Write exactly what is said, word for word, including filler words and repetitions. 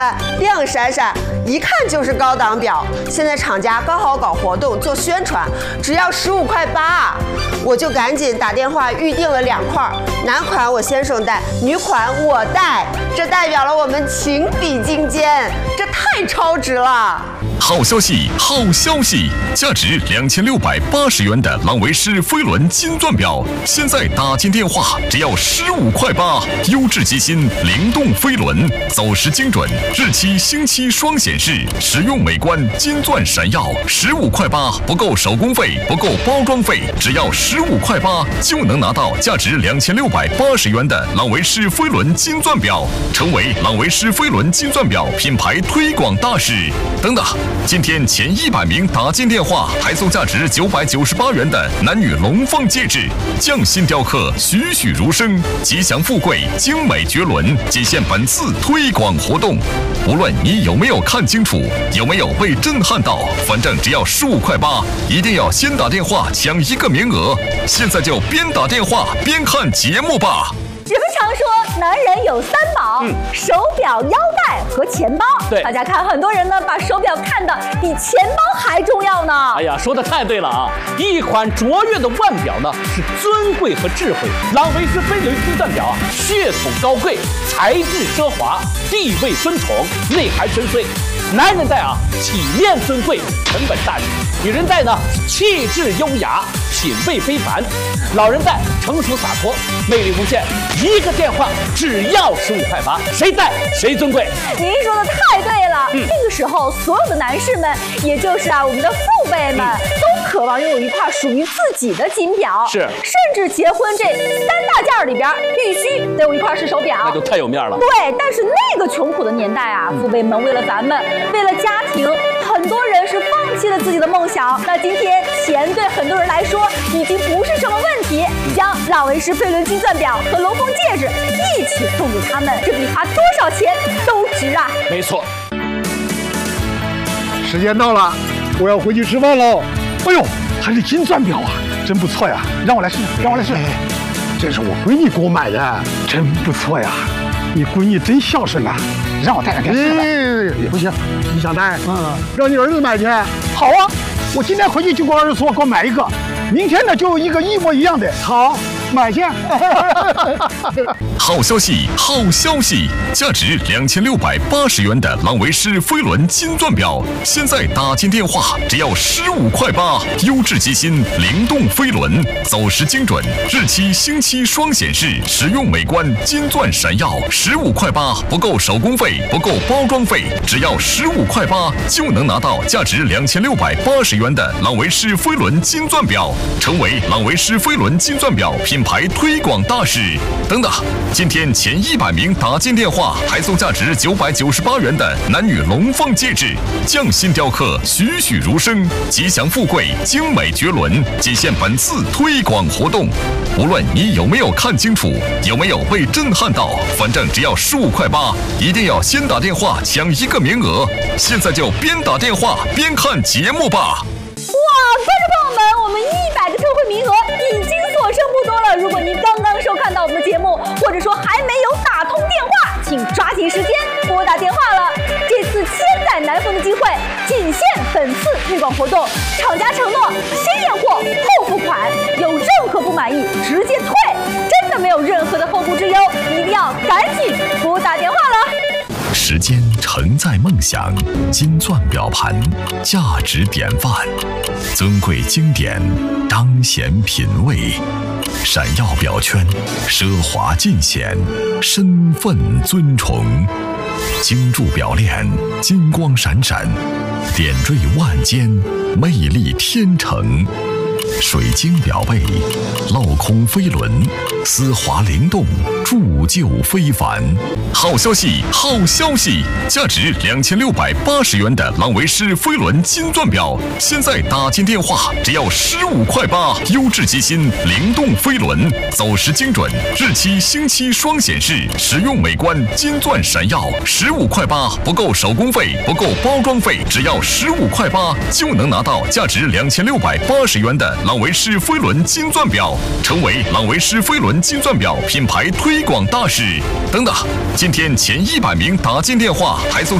亮闪闪，一看就是高档表。现在厂家刚好搞活动做宣传，只要十五块八，我就赶紧打电话预定了两块，男款我先生戴，女款我戴，这代表了我们情比金坚，这太超值了。 好消息，好消息！价值两千六百八十元的朗维诗飞轮金钻表，现在打进电话只要十五块八，优质机芯，灵动飞轮，走时精准，日期星期双显示，实用美观，金钻闪耀，十五块八，不够手工费，不够包装费，只要十五块八就能拿到价值两千六百八十元的朗维诗飞轮金钻表，成为朗维诗飞轮金钻表品牌推广大使。等等。今天前一百名打进电话，还送价值九百九十八元的男女龙凤戒指，匠心雕刻，栩栩如生，吉祥富贵，精美绝伦，仅限本次推广活动。无论你有没有看清楚，有没有被震撼到，反正只要十五块八，一定要先打电话抢一个名额。现在就边打电话边看节目吧。 人们常说男人有三宝，嗯、手表、腰带和钱包。 对， 大家看，很多人呢把手表看得比钱包还重要呢。 哎呀，说的太对了啊！一款卓越的腕表呢，是尊贵和智慧。朗维诗飞轮金钻表啊，血统高贵，材质奢华，地位尊崇，内涵深邃。男人戴啊，体面尊贵，成本大气；女人戴呢，气质优雅，品味非凡；老人戴成熟洒脱，魅力无限。一个电话只要十五块八，谁戴谁尊贵。 您说的太对了，嗯、这个时候所有的男士们，也就是啊我们的父辈们，嗯、都渴望拥有一块属于自己的金表， 是， 甚至结婚这三大件里边必须得有一块是手表， 那就太有面了。 对，但是那个穷苦的年代啊，嗯、父辈们为了咱们，为了家庭，很多人是放弃了自己的梦想。那今天钱对很多人来说已经不是什么问题，将朗维诗飞轮金钻表和龙凤戒指一起送给他们，这比花多少钱都值啊！ 没错。 时间到了，我要回去吃饭喽。哎呦，还是金钻表啊，真不错呀！让我来试，让我来试。哎，这是我闺女给我买的，真不错呀。你闺女真孝顺呐，让我带两天试试。也不行，你想带？嗯，让你儿子买去。好啊，我今天回去就跟我儿子说，给我买一个。明天呢，就有一个一模一样的。好，买去。 好消息，好消息！价值两千六百八十元的朗维诗飞轮金钻表，现在打进电话只要十五块八，优质机芯，灵动飞轮，走时精准，日期星期双显示，实用美观，金钻闪耀，十五块八，不够手工费，不够包装费，只要十五块八就能拿到价值两千六百八十元的朗维诗飞轮金钻表，成为朗维诗飞轮金钻表品牌推广大使。等等。今天前一百名打进电话，还送价值九百九十八元的男女龙凤戒指，匠心雕刻，栩栩如生，吉祥富贵，精美绝伦，仅限本次推广活动。无论你有没有看清楚，有没有被震撼到，反正只要十五块八，一定要先打电话抢一个名额。现在就边打电话边看节目吧。 哇，观众朋友们，我们一百个特惠名额已经所剩不多了。如果您刚刚收看到我们的节目，或者说还没有打通电话，请抓紧时间拨打电话了。这次千载难逢的机会，仅限本次推广活动，厂家承诺先验货后付款，有任何不满意直接退，真的没有任何的后顾之忧，一定要赶紧拨打电话了。 时间承载梦想，金钻表盘，价值典范，尊贵经典，彰显品味，闪耀表圈，奢华尽显，身份尊崇，精铸表链，金光闪闪，点缀万间，魅力天成。水晶表背，镂空飞轮，丝滑灵动，铸就非凡。好消息，好消息！价值两千六百八十元的朗维诗飞轮金钻表，现在打进电话只要十五块八，优质机芯，灵动飞轮，走时精准，日期星期双显示，实用美观，金钻闪耀，十五块八，不够手工费，不够包装费，只要十五块八就能拿到价值两千六百八十元的朗维诗飞轮金钻表，成为朗维诗飞轮金钻表品牌推广大使。等等，今天前一百名打进电话还送